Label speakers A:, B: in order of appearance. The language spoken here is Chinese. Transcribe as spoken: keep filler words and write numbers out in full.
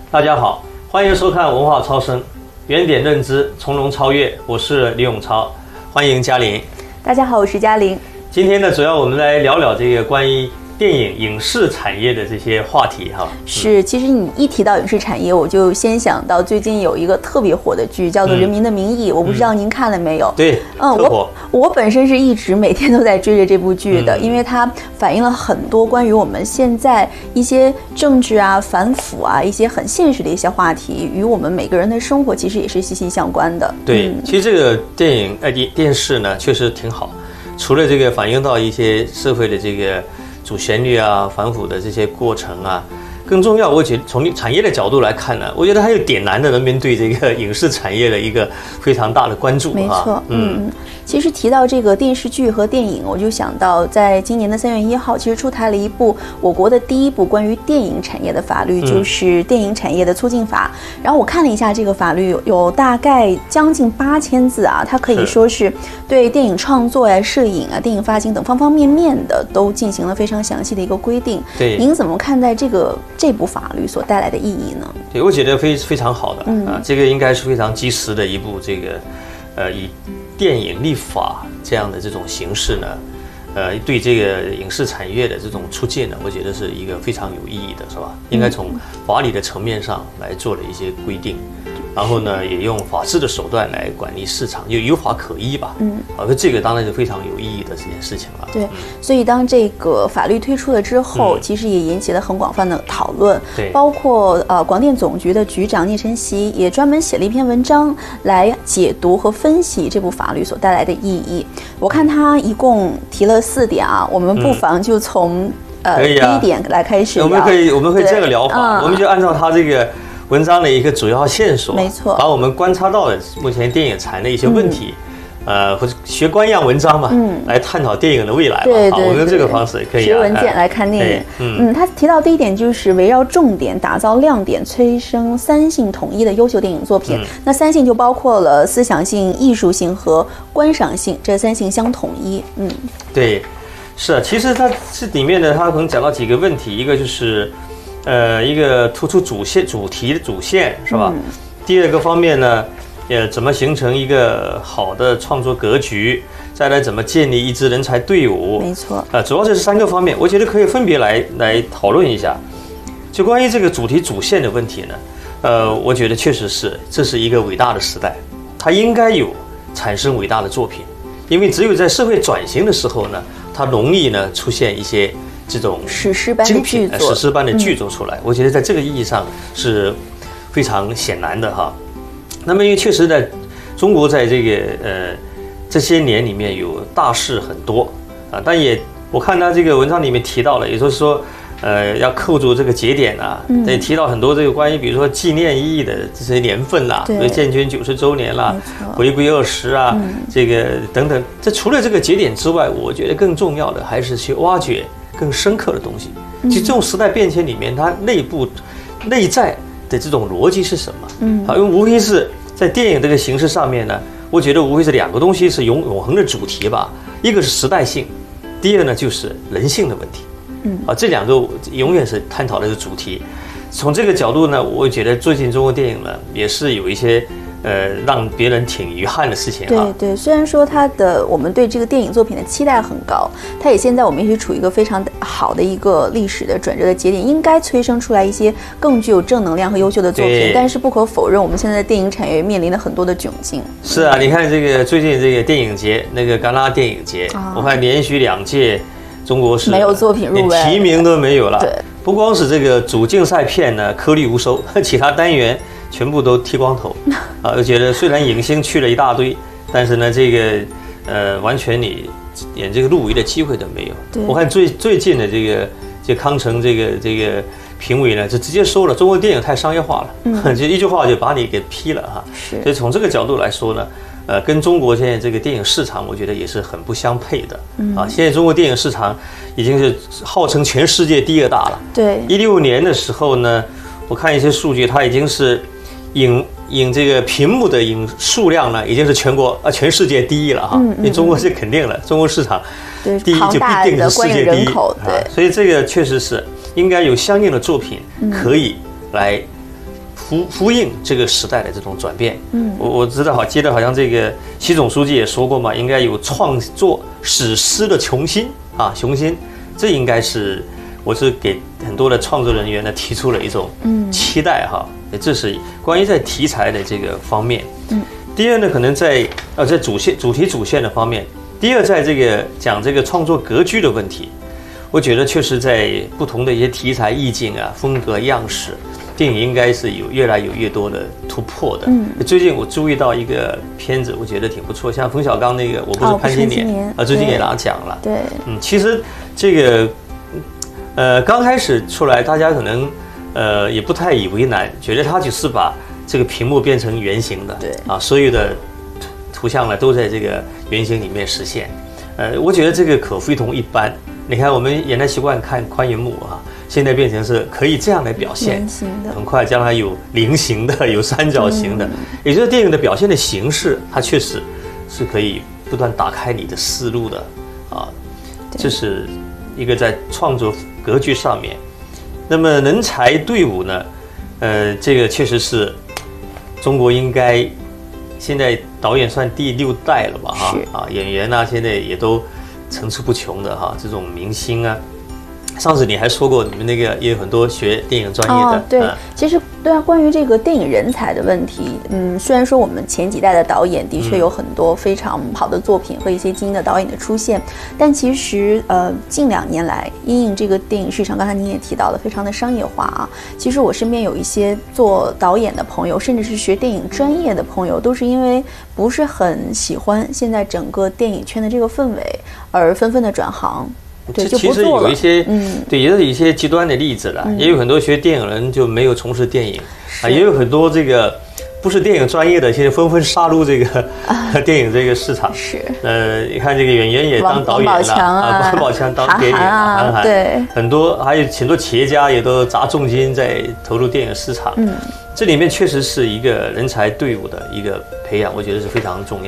A: 大家好，欢迎收看文化超声，原点认知，从容超越。我是李永超，欢迎嘉玲。
B: 大家好，我是嘉玲。
A: 今天呢，主要我们来聊聊这个关于电影影视产业的这些话题哈。
B: 是，其实你一提到影视产业，我就先想到最近有一个特别火的剧，叫做《人民的名义》，嗯、我不知道您看了没有？
A: 对，
B: 嗯，我我本身是一直每天都在追着这部剧的，嗯、因为它反映了很多关于我们现在一些政治啊、反腐啊、一些很现实的一些话题，与我们每个人的生活其实也是息息相关的。
A: 对，嗯、其实这个电影呃电电视呢确实挺好，除了这个反映到一些社会的这个主旋律啊、反腐的这些过程啊，更重要，我觉得从产业的角度来看呢，我觉得还有点燃的人民对这个影视产业的一个非常大的关注。
B: 没错，嗯，其实提到这个电视剧和电影，我就想到在今年的三月一号，其实出台了一部我国的第一部关于电影产业的法律，就是《电影产业的促进法》。然后我看了一下这个法律，有有大概将近八千字啊，它可以说是对电影创作呀、摄影啊、电影发行等方方面面的都进行了非常详细的一个规定。
A: 对，
B: 您怎么看待这个这部法律所带来的意义呢？
A: 对，我觉得非非常好的、嗯、啊，这个应该是非常及时的一部这个，呃，以电影立法这样的这种形式呢，呃，对这个影视产业的这种促进呢，我觉得是一个非常有意义的，是吧？应该从法理的层面上来做了一些规定。然后呢，也用法治的手段来管理市场，就有法可依吧。嗯，啊，这个当然是非常有意义的这件事情了。
B: 对，所以当这个法律推出了之后，嗯、其实也引起了很广泛的讨论。
A: 对，
B: 包括呃广电总局的局长聂晨曦也专门写了一篇文章来解读和分析这部法律所带来的意义。我看他一共提了四点啊，我们不妨就从、嗯、呃、啊、第一点来开始聊。
A: 我们可以我们可以这个聊法，嗯、我们就按照他这个文章的一个主要线索，
B: 没错，
A: 把我们观察到的目前电影产业的一些问题，嗯、呃，或者学官样文章嘛，嗯，来探讨电影的未来嘛。
B: 对对对，
A: 我们用这个方式可以、啊、
B: 学文件来看电影。嗯嗯，他提到第一点就是围绕重点打造亮点，催生三性统一的优秀电影作品。嗯、那三性就包括了思想性、艺术性和观赏性，这三性相统一。嗯，
A: 对，是啊，其实它这里面呢，它可能讲到几个问题，一个就是。呃，一个突出主线、主题的主线是吧？嗯、第二个方面呢，呃，怎么形成一个好的创作格局？再来怎么建立一支人才队伍？
B: 没错。啊、
A: 呃，主要这是三个方面，我觉得可以分别来来讨论一下。就关于这个主题主线的问题呢，呃，我觉得确实是这是一个伟大的时代，它应该有产生伟大的作品，因为只有在社会转型的时候呢，它容易呢出现一些。这种
B: 史诗般的剧作，
A: 史诗般的剧作出来，嗯、我觉得在这个意义上是非常显然的哈。那么因为确实在中国在这个呃这些年里面有大事很多啊，但也我看他这个文章里面提到了，也就是说呃要扣住这个节点啊，嗯、也提到很多这个关于比如说纪念意义的这些年份啦，比如建军九十周年啦，回归二十啊，嗯、这个等等。这除了这个节点之外，我觉得更重要的还是去挖掘更深刻的东西。其实这种时代变迁里面，它内部内在的这种逻辑是什么？嗯，好，因为无非是在电影这个形式上面呢，我觉得无非是两个东西是永永恒的主题吧，一个是时代性，第二呢就是人性的问题。嗯，啊，这两个永远是探讨的是主题。从这个角度呢，我觉得最近中国电影呢也是有一些。呃，让别人挺遗憾的事情
B: 啊。对对，虽然说它的我们对这个电影作品的期待很高，它也现在我们也是处于一个非常好的一个历史的转折的节点，应该催生出来一些更具有正能量和优秀的作品。但是不可否认，我们现在的电影产业面临了很多的窘境。
A: 是啊，你看这个最近这个电影节，那个戛纳电影节，啊、我看连续两届中国是
B: 没有作品入围，
A: 连提名都没有了。
B: 对，
A: 不光是这个主竞赛片呢颗粒无收，其他单元。全部都剃光头，啊，我觉得虽然影星去了一大堆，但是呢，这个呃，完全你连这个入围的机会都没有。我看最最近的这个这康城这个这个评委呢，就直接说了，中国电影太商业化了，嗯、就一句话就把你给批了哈。
B: 是。
A: 所以从这个角度来说呢，呃，跟中国现在这个电影市场，我觉得也是很不相配的。嗯。啊，现在中国电影市场已经是号称全世界第二大了。
B: 对。
A: 一六年的时候呢，我看一些数据，它已经是。影影这个屏幕的影数量呢，已经是全国啊全世界第一了哈。因为中国是肯定了，中国市场第一就必定是世界第一。
B: 对，
A: 所以这个确实是应该有相应的作品可以来呼呼应这个时代的这种转变。
B: 嗯，
A: 我我知道好，记得好像这个习总书记也说过嘛，应该有创作史诗的雄心啊，雄心，这应该是我是给很多的创作人员呢提出了一种期待哈。这是关于在题材的这个方面。
B: 嗯，
A: 第二呢，可能在呃在主线主题主线的方面，第二在这个讲这个创作格局的问题，我觉得确实在不同的一些题材意境啊、风格样式。电影应该是有越来有越多的突破的。嗯，最近我注意到一个片子，我觉得挺不错，像冯小刚那个《我不是潘金莲》啊，最近也拿奖了。
B: 对，
A: 嗯，其实这个呃刚开始出来，大家可能呃也不太以为难，觉得他只是把这个屏幕变成圆形的，
B: 对
A: 啊，所有的图像呢都在这个圆形里面实现。呃，我觉得这个可非同一般。你看，我们原来习惯看宽银幕啊，现在变成是可以这样来表现，很快将来有菱形的，有三角形的，嗯、也就是电影的表现的形式，它确实是可以不断打开你的思路的啊。这是一个在创作格局上面。那么人才队伍呢，呃，这个确实是中国应该现在导演算第六代了吧？哈啊，演员啊，现在也都层出不穷的哈，这种明星啊。上次你还说过，你们那个也有很多学电影专业的。
B: 哦，对，嗯、其实对啊，关于这个电影人才的问题，嗯，虽然说我们前几代的导演的确有很多非常好的作品和一些精英的导演的出现，但其实呃，近两年来，因应这个电影市场，刚才您也提到了，非常的商业化啊。其实我身边有一些做导演的朋友，甚至是学电影专业的朋友，都是因为不是很喜欢现在整个电影圈的这个氛围，而纷纷的转行。对，
A: 这其实有一些，嗯，对，也有一些极端的例子了，嗯、也有很多学电影人就没有从事电影，啊，也有很多这个不是电影专业的，现在纷纷杀入这个、啊、电影这个市场。
B: 是，
A: 呃，你看这个演员也当导演了，
B: 啊，
A: 王宝强当电影，
B: 韩寒，对，
A: 很多还有很多企业家也都砸重金在投入电影市场。嗯，这里面确实是一个人才队伍的一个培养，我觉得是非常重要。